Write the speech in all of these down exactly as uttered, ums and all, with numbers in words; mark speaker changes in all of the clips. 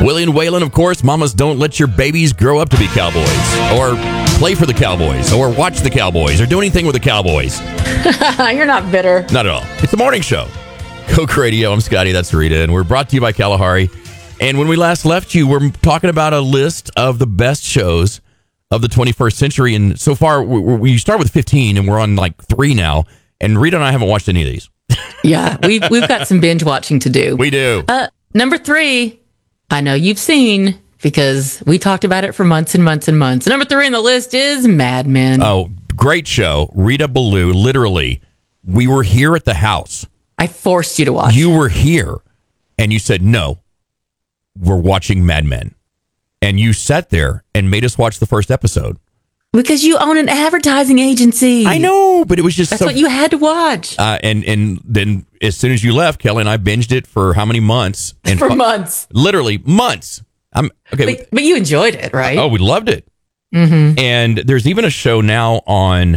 Speaker 1: Willie and Waylon, of course. Mamas, don't let your babies grow up to be cowboys or play for the Cowboys or watch the Cowboys or do anything with the Cowboys.
Speaker 2: You're not bitter.
Speaker 1: Not at all. It's the morning show. Coke Radio. I'm Scotty. That's Rita. And we're brought to you by Kalahari. And when we last left you, we're talking about a list of the best shows of the twenty-first century. And so far, we, we start with fifteen and we're on like three now. And Rita and I haven't watched any of these.
Speaker 2: Yeah, we've, we've got some binge watching to do.
Speaker 1: We do.
Speaker 2: Uh, number three, I know you've seen because we talked about it for months and months and months. Number three on the list is Mad Men.
Speaker 1: Oh, great show. Rita Ballou, literally, we were here at the house.
Speaker 2: I forced you to watch.
Speaker 1: You were here and you said, no, we're watching Mad Men. And you sat there and made us watch the first episode.
Speaker 2: Because you own an advertising agency.
Speaker 1: I know, but it was just
Speaker 2: That's
Speaker 1: so...
Speaker 2: what you had to watch.
Speaker 1: Uh, and, and then as soon as you left, Kelly and I binged it for how many months? And
Speaker 2: for months.
Speaker 1: Literally months. I'm okay.
Speaker 2: But, but you enjoyed it, right?
Speaker 1: Oh, we loved it.
Speaker 2: Mm-hmm.
Speaker 1: And there's even a show now on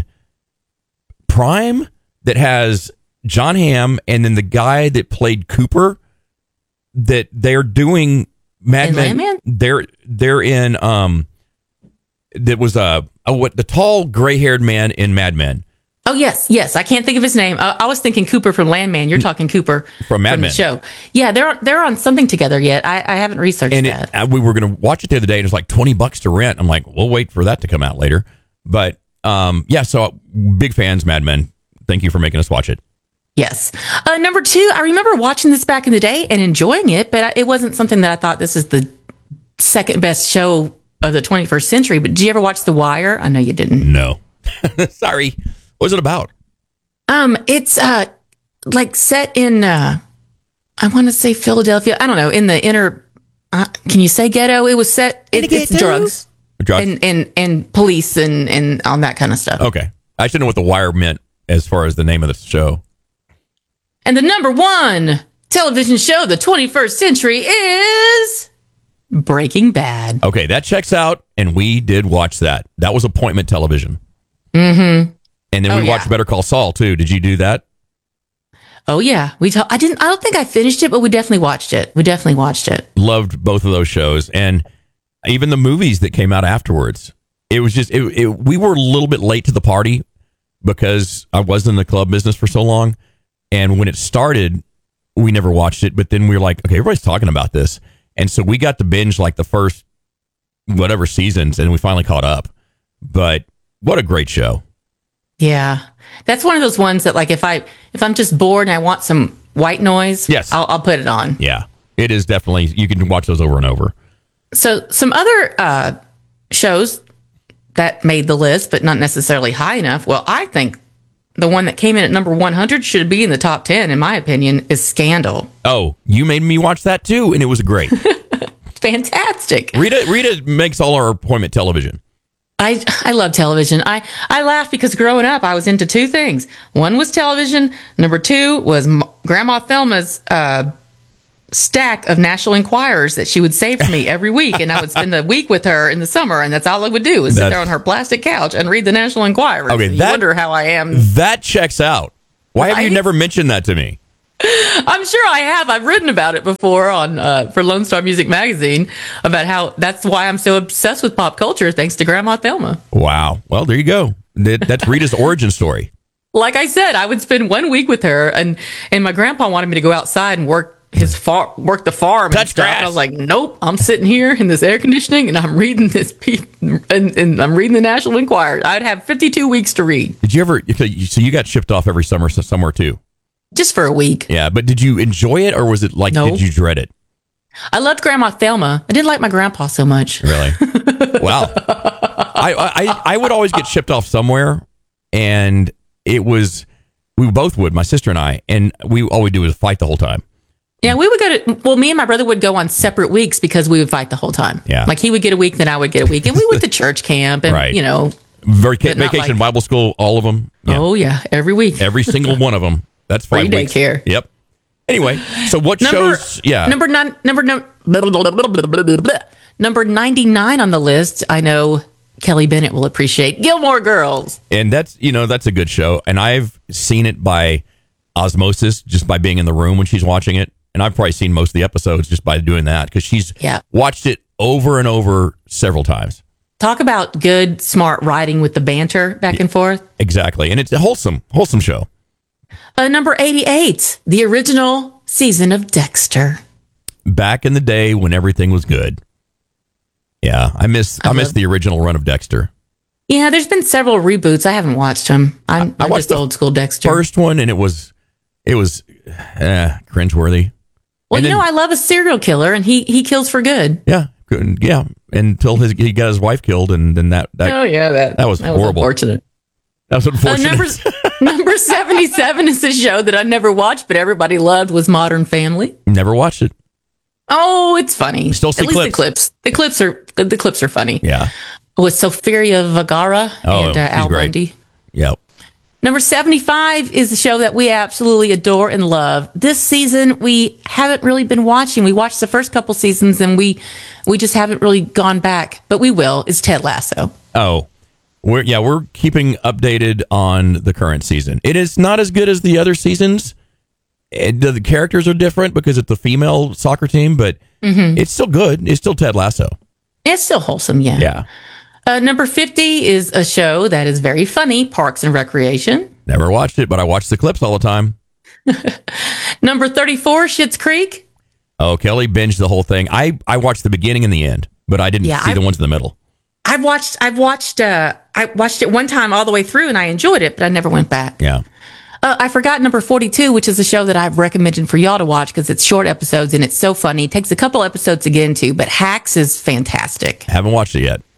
Speaker 1: Prime that has John Hamm and then the guy that played Cooper that they're doing Mad
Speaker 2: In
Speaker 1: Men.
Speaker 2: Landman?
Speaker 1: They're they're in um that was uh oh, what the tall gray-haired man in Mad Men.
Speaker 2: Oh, yes, yes. I can't think of his name. Uh, I was thinking Cooper from Landman. You're talking Cooper
Speaker 1: From Mad
Speaker 2: from
Speaker 1: Men.
Speaker 2: the show. Yeah, they're on, they're on something together yet. I, I haven't researched
Speaker 1: And
Speaker 2: that.
Speaker 1: it, uh, we were going to watch it the other day, and it was like twenty bucks to rent. I'm like, we'll wait for that to come out later. But um, yeah, so big fans, Mad Men. Thank you for making us watch it.
Speaker 2: Yes. Uh, number two, I remember watching this back in the day and enjoying it, but I, it wasn't something that I thought this is the second best show of the twenty-first century. But did you ever watch The Wire? I know you didn't.
Speaker 1: No. Sorry. What was it about?
Speaker 2: Um, it's uh like set in uh I want to say Philadelphia. I don't know, in the inner uh, can you say ghetto? It was set it, it's drugs.
Speaker 1: Drugs?
Speaker 2: And, and and police and and all that kind of stuff.
Speaker 1: Okay. I should know what The Wire meant as far as the name of the show.
Speaker 2: And the number one television show of the twenty-first century is Breaking Bad.
Speaker 1: Okay, that checks out, and we did watch that. That was appointment television.
Speaker 2: Mm-hmm.
Speaker 1: And then
Speaker 2: Oh,
Speaker 1: we
Speaker 2: yeah.
Speaker 1: watched Better Call Saul, too. Did you do that?
Speaker 2: Oh yeah, we. Ta- I didn't. I don't think I finished it, but we definitely watched it. We definitely watched it.
Speaker 1: Loved both of those shows. And even the movies that came out afterwards. It was just, it, it, we were a little bit late to the party because I was in the club business for so long. And when it started, we never watched it. But then we were like, okay, everybody's talking about this. And so we got to binge like the first whatever seasons, and we finally caught up. But what a great show.
Speaker 2: Yeah, that's one of those ones that, like, if I if I'm just bored and I want some white noise,
Speaker 1: Yes.
Speaker 2: I'll, I'll put it on.
Speaker 1: Yeah, it is definitely, you can watch those over and over.
Speaker 2: So some other uh, shows that made the list, but not necessarily high enough. Well, I think the one that came in at number one hundred should be in the top ten, in my opinion, is Scandal.
Speaker 1: Oh, you made me watch that too, and it was great.
Speaker 2: Fantastic.
Speaker 1: Rita Rita makes all our appointment television.
Speaker 2: I I love television. I, I laugh because growing up, I was into two things. One was television. Number two was M- Grandma Thelma's uh, stack of National Enquirers that she would save for me every week. And I would spend a week with her in the summer. And that's all I would do is sit
Speaker 1: That's-
Speaker 2: there on her plastic couch and read the National Enquirer.
Speaker 1: Okay,
Speaker 2: you
Speaker 1: that-
Speaker 2: wonder how I am.
Speaker 1: That checks out. Why have you
Speaker 2: Right?
Speaker 1: never mentioned that to me?
Speaker 2: I'm sure I have. I've written about it before on uh, for Lone Star Music Magazine about how that's why I'm so obsessed with pop culture, thanks to Grandma Thelma.
Speaker 1: Wow. Well, there you go. That, that's Rita's origin story.
Speaker 2: Like I said, I would spend one week with her, and and my grandpa wanted me to go outside and work his far work the farm
Speaker 1: Touch
Speaker 2: and stuff.
Speaker 1: grass.
Speaker 2: And I was like, nope, I'm sitting here in this air conditioning, and I'm reading this pe- and, and I'm reading the National Enquirer. I'd have fifty-two weeks to read
Speaker 1: Did you ever, so you got shipped off every summer so somewhere too?
Speaker 2: just for a week.
Speaker 1: Yeah, but did you enjoy it or was it like,
Speaker 2: No.
Speaker 1: did you dread it?
Speaker 2: I loved Grandma Thelma. I didn't like my grandpa so much.
Speaker 1: Really? Wow. I, I I would always get shipped off somewhere, and it was, we both would, my sister and I, and we all we do was fight the whole time.
Speaker 2: Yeah, we would go to, well, me and my brother would go on separate weeks because we would fight the whole time.
Speaker 1: Yeah.
Speaker 2: Like he would get a week, then I would get a week. And we went to church camp and,
Speaker 1: Right.
Speaker 2: you know,
Speaker 1: Vaca-
Speaker 2: But not
Speaker 1: vacation
Speaker 2: like-
Speaker 1: Bible school, all of them. Yeah.
Speaker 2: oh, yeah, every week.
Speaker 1: Every single one of them. That's five
Speaker 2: Free
Speaker 1: weeks.
Speaker 2: daycare.
Speaker 1: Yep. Anyway, so what
Speaker 2: Number,
Speaker 1: shows? Yeah.
Speaker 2: Number nine, number no, blah, blah, blah, blah, blah, blah, blah, blah. Number ninety-nine on the list. I know Kelly Bennett will appreciate Gilmore Girls.
Speaker 1: And that's, you know, that's a good show. And I've seen it by osmosis, just by being in the room when she's watching it. and I've probably seen most of the episodes just by doing that because she's
Speaker 2: Yeah.
Speaker 1: watched it over and over several times.
Speaker 2: Talk about good, smart writing with the banter back and forth.
Speaker 1: Exactly, and it's a wholesome, wholesome show.
Speaker 2: Uh, number eighty-eight, the original season of Dexter.
Speaker 1: Back in the day when everything was good. Yeah, I miss I, I miss the original run of Dexter.
Speaker 2: Yeah, there's been several reboots. I haven't watched them. I'm,
Speaker 1: I, I
Speaker 2: I'm
Speaker 1: watched
Speaker 2: just
Speaker 1: the
Speaker 2: old school Dexter.
Speaker 1: First one, and it was it was eh, cringeworthy.
Speaker 2: Well,
Speaker 1: and
Speaker 2: you
Speaker 1: then,
Speaker 2: know, I love a serial killer, and he he kills for good.
Speaker 1: Yeah, good, yeah. Until his he got his wife killed, and then that, that
Speaker 2: oh yeah, that
Speaker 1: that was
Speaker 2: that
Speaker 1: horrible.
Speaker 2: Was unfortunate.
Speaker 1: That was unfortunate.
Speaker 2: Uh, number, number seventy-seven is a show that I never watched, but everybody loved was Modern Family.
Speaker 1: Never watched it.
Speaker 2: Oh, it's funny.
Speaker 1: Still see
Speaker 2: At least
Speaker 1: clips.
Speaker 2: the clips. The clips are the, the clips are funny.
Speaker 1: Yeah.
Speaker 2: With Sofia Vergara
Speaker 1: Oh,
Speaker 2: and uh,
Speaker 1: she's
Speaker 2: Al
Speaker 1: great.
Speaker 2: Bundy.
Speaker 1: Yep.
Speaker 2: Number seventy-five is a show that we absolutely adore and love. This season, we haven't really been watching. We watched the first couple seasons and we we just haven't really gone back, but we will. It's Ted Lasso.
Speaker 1: Oh, we're yeah, we're keeping updated on the current season. It is not as good as the other seasons. It, the characters are different because it's a female soccer team, but
Speaker 2: Mm-hmm.
Speaker 1: it's still good. It's still Ted Lasso.
Speaker 2: It's still wholesome, yeah.
Speaker 1: Yeah.
Speaker 2: Uh, number fifty is a show that is very funny, Parks and Recreation.
Speaker 1: Never watched it, but I watch the clips all the time.
Speaker 2: Number thirty-four, Schitt's Creek.
Speaker 1: Oh, Kelly binged the whole thing. I, I watched the beginning and the end, but I didn't
Speaker 2: Yeah,
Speaker 1: see
Speaker 2: I-
Speaker 1: the ones in the middle.
Speaker 2: I've watched I've watched uh I watched it one time all the way through and I enjoyed it, but I never went back.
Speaker 1: Yeah.
Speaker 2: Uh, I forgot number forty-two, which is a show that I've recommended for y'all to watch because it's short episodes and it's so funny. It takes a couple episodes to get into, but Hacks is fantastic.
Speaker 1: Haven't watched it yet.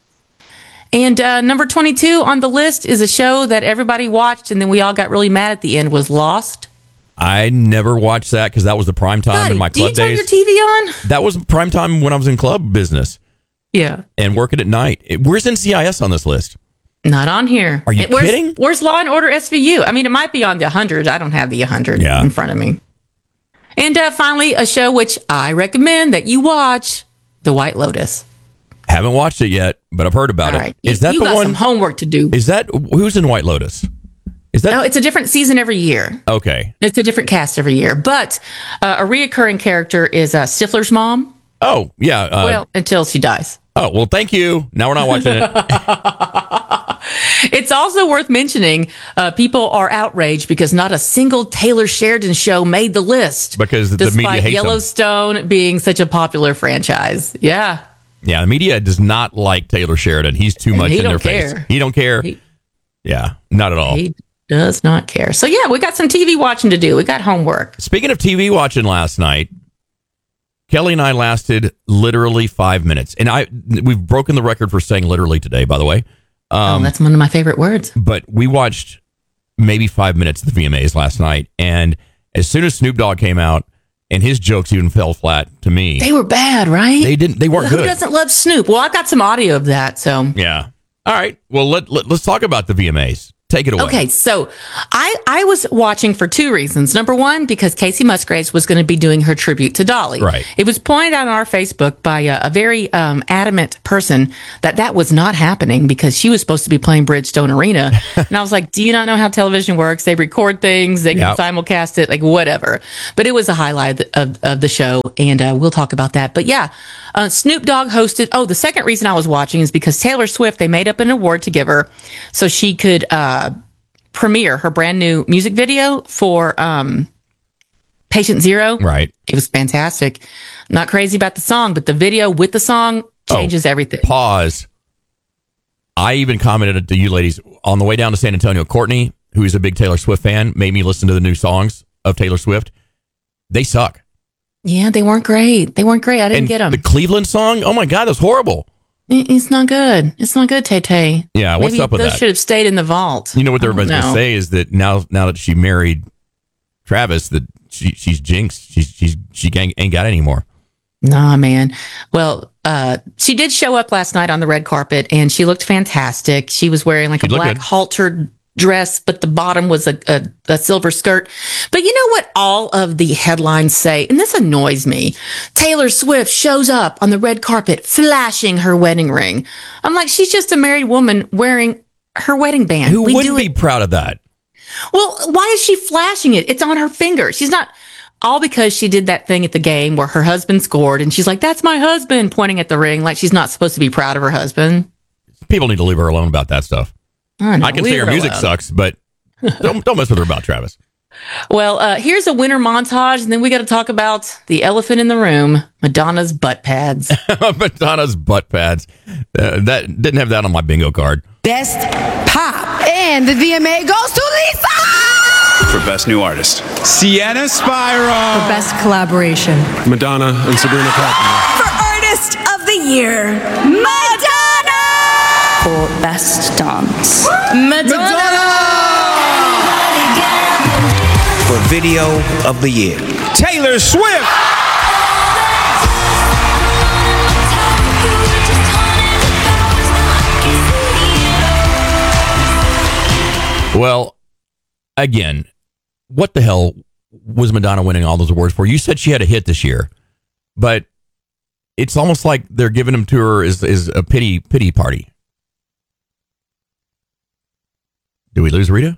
Speaker 2: And uh, number twenty-two on the list is a show that everybody watched and then we all got really mad at the end was Lost.
Speaker 1: I never watched that because that was the prime time
Speaker 2: Buddy,
Speaker 1: in my
Speaker 2: do you
Speaker 1: club
Speaker 2: turn
Speaker 1: days.
Speaker 2: your T V on?
Speaker 1: That was prime time when I was in club business
Speaker 2: Yeah.
Speaker 1: and working at night. It- where's N C I S on this list?
Speaker 2: Not on here.
Speaker 1: Are you
Speaker 2: It- where's,
Speaker 1: kidding?
Speaker 2: Where's Law and Order S V U? I mean, it might be on the one hundred. I don't have the one hundred
Speaker 1: Yeah.
Speaker 2: in front of me. And uh, finally, a show which I recommend that you watch, The White Lotus.
Speaker 1: Haven't watched it yet, but I've heard about
Speaker 2: All
Speaker 1: it.
Speaker 2: right.
Speaker 1: Is
Speaker 2: you,
Speaker 1: that
Speaker 2: you
Speaker 1: the
Speaker 2: got
Speaker 1: one?
Speaker 2: some homework to do.
Speaker 1: Is that who's in White Lotus? Is that
Speaker 2: No, it's a different season every year.
Speaker 1: okay?
Speaker 2: It's a different cast every year. But uh, a reoccurring character is uh, Stifler's mom.
Speaker 1: Oh yeah. Uh,
Speaker 2: well, until she dies.
Speaker 1: oh well, thank you. Now we're not watching it.
Speaker 2: It's also worth mentioning uh, people are outraged because not a single Taylor Sheridan show made the list.
Speaker 1: Because the
Speaker 2: despite
Speaker 1: media hates them.
Speaker 2: Yellowstone being such a popular franchise. Yeah.
Speaker 1: Yeah, the media does not like Taylor Sheridan. He's too much
Speaker 2: he
Speaker 1: in
Speaker 2: don't
Speaker 1: their face.
Speaker 2: care.
Speaker 1: He don't care.
Speaker 2: He-
Speaker 1: yeah, not at all.
Speaker 2: He does not care. So yeah, we got some T V watching to do. We got homework.
Speaker 1: Speaking of T V watching last night, Kelly and I lasted literally five minutes, and I we've broken the record for saying literally today. By the way, um,
Speaker 2: oh, that's one of my favorite words.
Speaker 1: but we watched maybe five minutes of the V M As last night, and as soon as Snoop Dogg came out, and his jokes even fell flat to me.
Speaker 2: They were bad, right?
Speaker 1: They didn't. They weren't
Speaker 2: Who
Speaker 1: good.
Speaker 2: doesn't love Snoop? Well, I've got some audio of that. So
Speaker 1: Yeah. All right. Well, let, let let's talk about the V M As. Take it away.
Speaker 2: okay, so I I was watching for two reasons. Number one, because Casey Musgraves was going to be doing her tribute to Dolly.
Speaker 1: Right.
Speaker 2: It was pointed out on our Facebook by a, a very um, adamant person that that was not happening because she was supposed to be playing Bridgestone Arena. And I was like, do you not know how television works? They record things, they can
Speaker 1: Yep.
Speaker 2: simulcast it, like whatever. But it was a highlight of, of the show, and uh, we'll talk about that. But yeah, uh, Snoop Dogg hosted. Oh, the second reason I was watching is because Taylor Swift, they made up an award to give her so she could uh, premiere her brand new music video for um, Patient Zero.
Speaker 1: Right.
Speaker 2: It was fantastic. Not crazy about the song, but the video with the song changes everything.
Speaker 1: Pause. I even commented to you ladies on the way down to San Antonio. Courtney, who is a big Taylor Swift fan, made me listen to the new songs of Taylor Swift. They suck.
Speaker 2: Yeah, they weren't great. They weren't great. I didn't
Speaker 1: And
Speaker 2: get them.
Speaker 1: the Cleveland song, oh my God, that's horrible.
Speaker 2: It's not good. It's not good, Tay Tay.
Speaker 1: Yeah, what's
Speaker 2: Maybe
Speaker 1: up with
Speaker 2: those
Speaker 1: that?
Speaker 2: should have stayed in the vault.
Speaker 1: You know what
Speaker 2: I don't
Speaker 1: everybody's going to
Speaker 2: know.
Speaker 1: say is that now now that she married Travis, that she, she's jinxed. She's, she's, she ain't, ain't got it anymore.
Speaker 2: Nah, man. Well, uh, she did show up last night on the red carpet and she looked fantastic. She was wearing like
Speaker 1: She
Speaker 2: a
Speaker 1: looked
Speaker 2: black
Speaker 1: good.
Speaker 2: haltered dress, but the bottom was a, a, a silver skirt. But you know what all of the headlines say? And this annoys me. Taylor Swift shows up on the red carpet flashing her wedding ring. I'm like, she's just a married woman wearing her wedding band.
Speaker 1: Who
Speaker 2: We
Speaker 1: wouldn't
Speaker 2: do
Speaker 1: be
Speaker 2: it-
Speaker 1: proud of that?
Speaker 2: Well, why is she flashing it? It's on her finger. She's not. all because she did that thing at the game where her husband scored, and she's like, "That's my husband," pointing at the ring like she's not supposed to be proud of her husband.
Speaker 1: People need to leave her alone about that stuff.
Speaker 2: I, know,
Speaker 1: I can say her music
Speaker 2: alone.
Speaker 1: sucks, but don't don't mess with her about Travis.
Speaker 2: Well, uh, here's a winter montage, and then we got to talk about the elephant in the room, Madonna's butt pads.
Speaker 1: Madonna's butt pads. Uh, that didn't have that on my bingo card.
Speaker 3: Best pop. And the V M A goes to Lisa!
Speaker 4: For Best New Artist.
Speaker 5: Sienna Spyro.
Speaker 3: For best collaboration.
Speaker 5: Madonna and Sabrina Carpenter.
Speaker 6: For Artist of the Year, Madonna!
Speaker 7: For best dance.
Speaker 3: Madonna!
Speaker 8: For Video of the Year,
Speaker 5: Taylor Swift.
Speaker 1: Well, again, what the hell was Madonna winning all those awards for? You said she had a hit this year, but it's almost like they're giving them to her as, as a pity pity party. Do we lose Rita?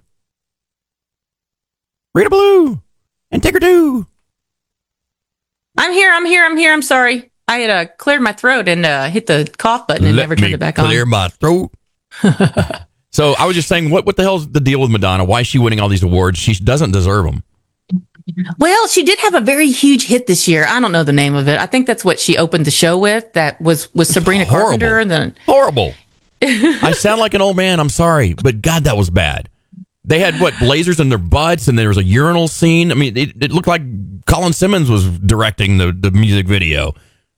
Speaker 1: Rita Blue and Tigger two.
Speaker 2: I'm here. I'm here. I'm here. I'm sorry. I had uh, cleared my throat and uh, hit the cough button and
Speaker 1: Let
Speaker 2: never
Speaker 1: me
Speaker 2: turned it back on.
Speaker 1: Clear my throat. So I was just saying, what what the hell's the deal with Madonna? Why is she winning all these awards? She doesn't deserve them.
Speaker 2: Well, she did have a very huge hit this year. I don't know the name of it. I think that's what she opened the show with. That was was Sabrina
Speaker 1: Horrible.
Speaker 2: Carpenter. And then
Speaker 1: Horrible. I sound like an old man. I'm sorry, but God, that was bad. They had what lasers in their butts, and there was a urinal scene. I mean, it, it looked like Colin Simmons was directing the, the music video.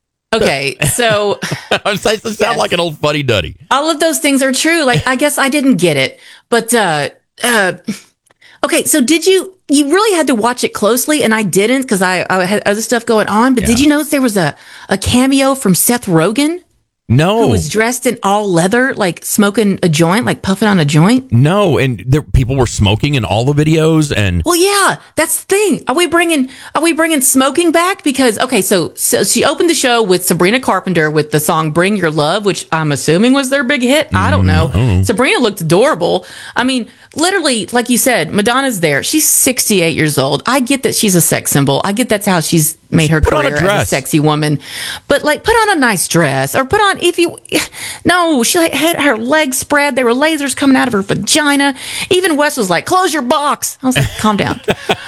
Speaker 2: okay, so
Speaker 1: I sound
Speaker 2: Yes.
Speaker 1: like an old fuddy duddy.
Speaker 2: all of those things are true. Like, I guess I didn't get it, but uh, uh, okay. So did you? You really had to watch it closely, and I didn't because I, I had other stuff going on. But
Speaker 1: Yeah.
Speaker 2: did you notice there was a a cameo from Seth Rogen?
Speaker 1: No,
Speaker 2: Who was dressed in all leather, like smoking a joint, like puffing on a joint?
Speaker 1: no, and there, people were smoking in all the videos, and
Speaker 2: Well, yeah, that's the thing. Are we bringing Are we bringing smoking back? Because okay, so so she opened the show with Sabrina Carpenter with the song "Bring Your Love," which I'm assuming was their big hit. I don't know.
Speaker 1: Mm-hmm.
Speaker 2: Sabrina looked adorable. I mean, literally, like you said, Madonna's there. She's sixty-eight years old. I get that she's a sex symbol. I get that's how she's made her
Speaker 1: Put on a
Speaker 2: career as a
Speaker 1: dress.
Speaker 2: sexy woman. But like, put on a nice dress or put on if you. No, she like, had her legs spread. There were lasers coming out of her vagina. Even Wes was like, "Close your box." I was like, "Calm down."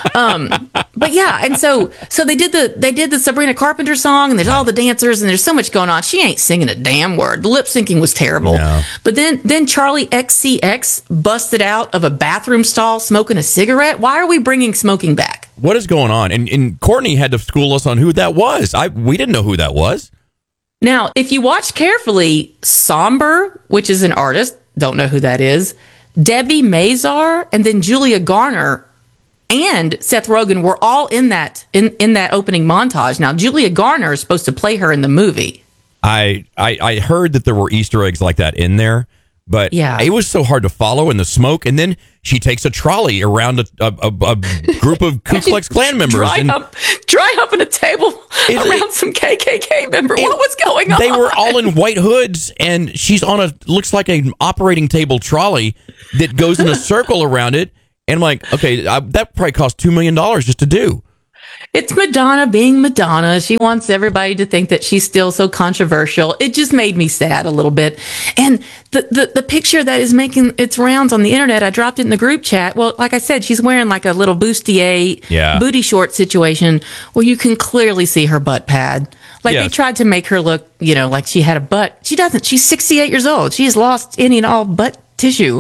Speaker 2: Um, but yeah, and so so they did the they did the Sabrina Carpenter song, and there's all the dancers, and there's so much going on. She ain't singing a damn word. The lip syncing was terrible.
Speaker 1: No.
Speaker 2: But then then Charlie X C X busted out of a bathroom stall smoking a cigarette. Why are we bringing smoking back?
Speaker 1: what is going on? And and Courtney had to school us on who that was. I we didn't know who that was.
Speaker 2: Now, if you watch carefully, Somber, which is an artist, don't know who that is, Debbie Mazar, and then Julia Garner and Seth Rogen were all in that in, in that opening montage. Now, Julia Garner is supposed to play her in the movie.
Speaker 1: I, I I heard that there were Easter eggs like that in there, but
Speaker 2: Yeah.
Speaker 1: it was so hard to follow in the smoke. And then she takes a trolley around a, a, a, a group of Ku Klux Klan members.
Speaker 2: Dry
Speaker 1: and
Speaker 2: up, dry up in a table
Speaker 1: It-
Speaker 2: around some K K K member.
Speaker 1: it-
Speaker 2: What was going on?
Speaker 1: They were all in white hoods, and she's on a looks like an operating table trolley that goes in a circle around it. And I'm like, okay, I, that probably cost two million dollars just to do.
Speaker 2: It's Madonna being Madonna. She wants everybody to think that she's still so controversial. It just made me sad a little bit. And the, the, the picture that is making its rounds on the internet, I dropped it in the group chat. Well, like I said, she's wearing like a little bustier
Speaker 1: Yeah.
Speaker 2: booty short situation where you can clearly see her butt pad. Like they
Speaker 1: Yes.
Speaker 2: tried to make her look, you know, like she had a butt. She doesn't. She's sixty-eight years old. She has lost any and all butt tissue.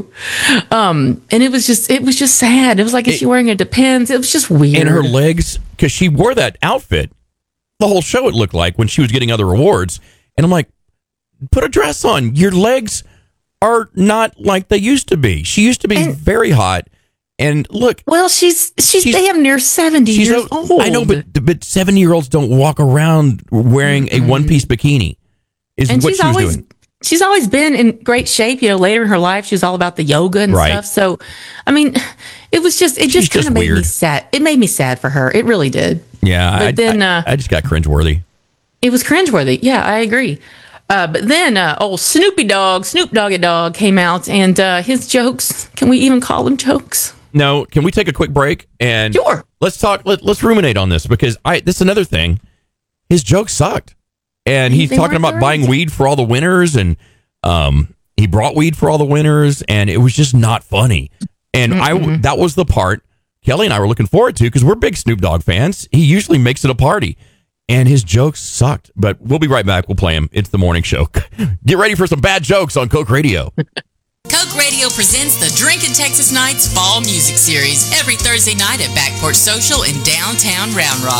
Speaker 2: Um, and it was just, it was just sad. It was like, is she wearing a Depends? It was just weird.
Speaker 1: And her legs, because she wore that outfit the whole show, it looked like, when she was getting other awards. And I'm like, put a dress on. Your legs are not like they used to be. She used to be
Speaker 2: And-
Speaker 1: very hot. And look,
Speaker 2: Well, she's she's,
Speaker 1: She's-
Speaker 2: damn near seventy
Speaker 1: she's
Speaker 2: years
Speaker 1: a-
Speaker 2: old.
Speaker 1: I know, but but seven year olds don't walk around wearing a one piece bikini. Is
Speaker 2: and
Speaker 1: what
Speaker 2: she's
Speaker 1: she was
Speaker 2: always
Speaker 1: doing.
Speaker 2: she's always been in great shape. You know, later in her life, she was all about the yoga and
Speaker 1: Right.
Speaker 2: stuff. So, I mean, it was just it
Speaker 1: She's
Speaker 2: just kind
Speaker 1: just
Speaker 2: of made me
Speaker 1: weird.
Speaker 2: sad. It made me sad for her. It really did.
Speaker 1: Yeah,
Speaker 2: But
Speaker 1: I,
Speaker 2: then,
Speaker 1: I,
Speaker 2: uh,
Speaker 1: I just got cringeworthy.
Speaker 2: It was cringeworthy. Yeah, I agree. Uh, but then, uh, old Snoopy Dogg, Snoop Doggy Dogg came out, and uh, his jokes. Can we even call them jokes?
Speaker 1: no, can we take a quick break and
Speaker 2: Sure.
Speaker 1: let's talk. Let, let's ruminate on this because I. This is another thing. His jokes sucked, and he's
Speaker 2: They
Speaker 1: talking
Speaker 2: weren't
Speaker 1: about
Speaker 2: great.
Speaker 1: buying weed for all the winners, and um, he brought weed for all the winners, and it was just not funny. And
Speaker 2: Mm-hmm.
Speaker 1: I that was the part Kelly and I were looking forward to because we're big Snoop Dogg fans. He usually makes it a party, and his jokes sucked. But we'll be right back. We'll play him. It's the morning show. Get ready for some bad jokes on Coke Radio.
Speaker 4: Coke Radio presents the Drinkin' Texas Nights Fall Music Series every Thursday night at Backport Social in downtown Round Rock.